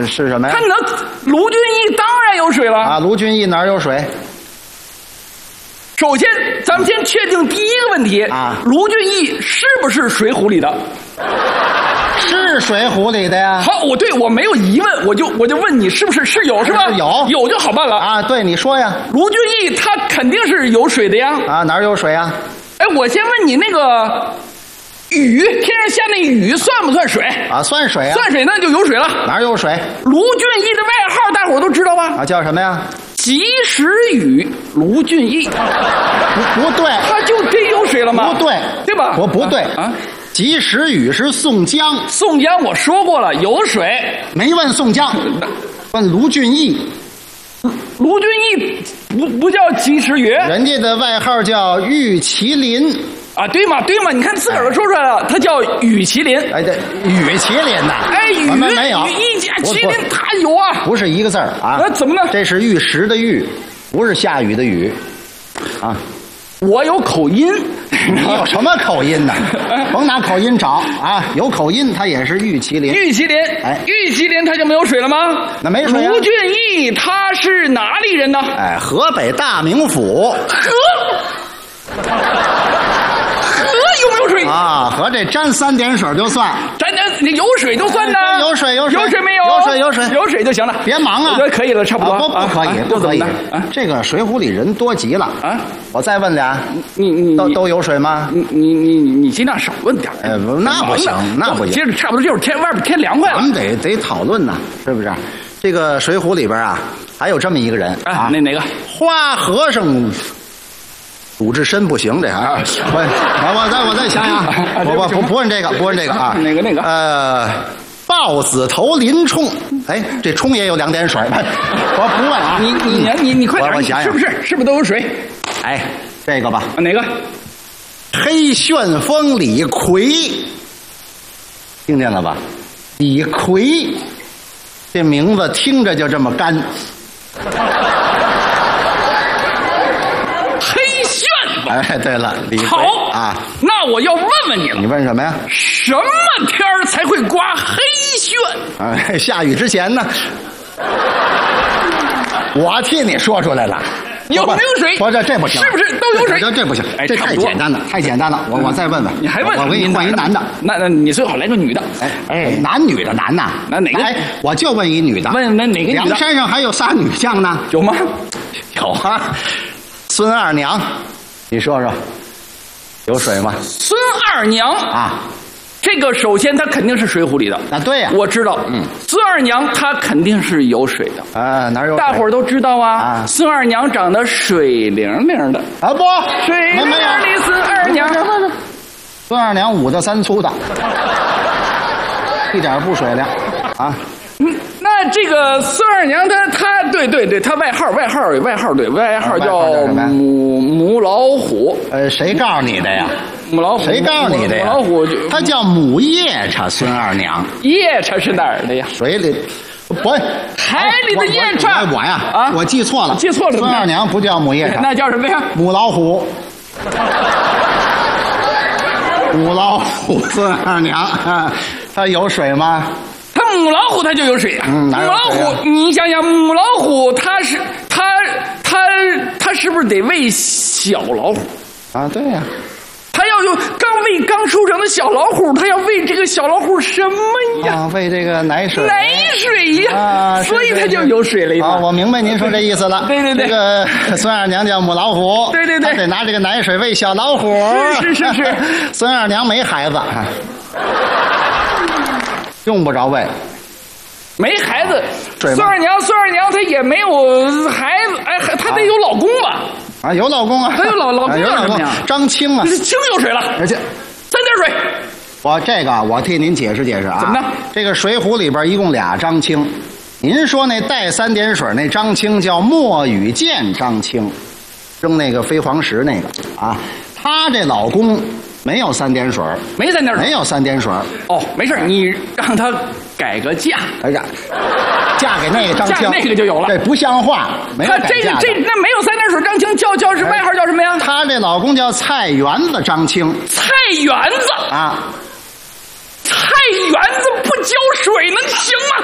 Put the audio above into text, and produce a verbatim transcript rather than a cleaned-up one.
嗯，是什么呀？ 看到卢俊义当然有水了啊，卢俊义哪儿有水？ 首先，咱们先确定第一个问题啊， 卢俊义是不是《水浒》里的？ 是《水浒》里的呀。 好，我对我没有疑问，我就我就问你是不是是有是吧？ 是有有就好办了啊。对，你说呀。 卢俊义他肯定是有水的呀。 啊，哪儿有水啊？ 哎，我先问你那个雨，天上下那雨算不算水？ 啊，算水啊。 算水那就有水了。 哪儿有水？ 卢俊义的外号大伙都知道吧？ 啊，叫什么呀？ 及时雨卢俊义。 不不对， 他就真有水了吗？ 不对， 对吧？ 我不对啊。 及时雨是宋江， 宋江我说过了有水， 没问宋江，问卢俊义。 卢俊义不不叫及时雨， 人家的外号叫玉麒麟啊，对嘛对嘛，你看自个儿都说出来了，他叫雨麒麟。 哎，这雨麒麟呐， 哎，雨我们没有， 雨一加麒麟，他有啊， 不是一个字儿啊。 那怎么呢？ 这是玉石的玉，不是下雨的雨，啊。 我有口音， 你有什么口音呢？甭拿口音找啊！有口音，它也是玉麒麟。 玉麒麟， 哎， 玉麒麟他就没有水了吗？ 那没水啊。 卢俊义他是哪里人呢？ 哎，河北大名府。 河，河有没有水啊？河这沾三点水就算， 沾点你有水就算呢？ 有水有水有水没有？ 有水有水有水就行了。 别忙啊！ 我觉得可以了，差不多。 不不可以，不可以。这个《水浒》里人多极了啊！ 我再问俩， 你你都都有水吗？ 你你你你尽量少问点。 哎，不，那不行，那不行。 接着差不多就是天外边天凉快了， 咱们得得讨论呐，是不是？这个《水浒》里边啊，还有这么一个人啊， 那哪个？ 花和尚。鲁智深不行，这还我我我再我再想想，我我不不问这个，不问这个啊。 哪个哪个？ 呃，豹子头林冲，哎，这冲也有两点水，我不问啊。 你你你你快点， 我想想是不是是不是都有水？ 哎，这个吧。 哪个？ 黑旋风李逵，听见了吧？李逵，这名字听着就这么干。哎，对了，李逵。 好啊， 那我要问问你了。 你问什么呀？ 什么天儿才会刮黑旋？ 啊，下雨之前呢。我替你说出来了。 有没有水？ 不，这这不行， 是不是都有水？ 这这不行，这太简单了，太简单了。我我再问问， 你还问？ 我给你换一男的。 那那你最好来个女的。 哎哎，男女的男呐？ 那哪个？ 哎，我就问一女的。 问那哪个女的？ 梁山上还有仨女将呢？ 有吗？ 有啊，孙二娘。你说说，有水吗？ 孙二娘啊， 这个首先她肯定是《水浒》里的啊，对呀、啊， 我知道。嗯，孙二娘她肯定是有水的啊，哪有？ 大伙儿都知道啊。 啊， 孙二娘长得水灵灵的啊，不， 水灵灵的孙二娘。 孙二娘五大三粗的，一点不水灵啊。 嗯，那这个孙二娘她她对对对，她外号外号外号对外号叫母母老虎。 呃，谁告诉你的呀？ 母老虎。 谁告诉你的呀？ 母老虎就她叫母夜叉孙二娘。 夜叉是哪儿的呀？ 水里。不， 海里的夜叉。 我我呀啊， 我记错了， 记错了。 孙二娘不叫母夜叉， 那叫什么呀？ 母老虎。母老虎孙二娘啊，她有水吗？ 它母老虎它就有水啊。 嗯，哪有水啊？ 母老虎，你想想，母老虎它是它它它是不是得喂小老虎啊？对呀、啊， 它要有刚喂刚出生的小老虎，它要喂这个小老虎什么呀？ 啊，喂这个奶水。 奶水呀， 啊， 所以它就有水了。 啊，我明白您说这意思了。 对对对， 这个孙二娘叫母老虎。 对对对， 她得拿这个奶水喂小老虎。 是是是是， 孙二娘没孩子。用不着喂， 没孩子。孙二娘，孙二娘她也没有孩子，哎，她得有老公吧？ 啊，有老公啊， 她有老老公有老公，张青啊， 青有水了， 而且三点水。 我这个我替您解释解释啊， 怎么呢？ 这个《水浒》里边一共俩张青，您说那带三点水那张青叫莫羽见张青，扔那个飞黄石那个啊，她这老公。没有三点水， 没三点水， 没有三点水。 哦，没事，你让他改个嫁， 哎呀，嫁给那个张青， 嫁那个就有了。 这不像话，没有他这个这那没有三点水张青叫叫是外号叫什么呀？ 他这老公叫菜园子张青， 菜园子啊， 菜园子不浇水能行吗？